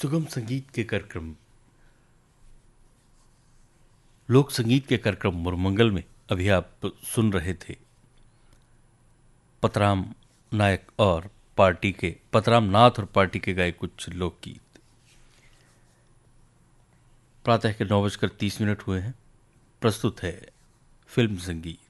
सुगम संगीत के कार्यक्रम लोक संगीत के कार्यक्रम मुरमंगल में अभी आप सुन रहे थे पतराम नायक और पार्टी के पतराम नाथ और पार्टी के गाए कुछ लोकगीत। प्रातः के 9:30 हुए हैं। प्रस्तुत है फिल्म संगीत।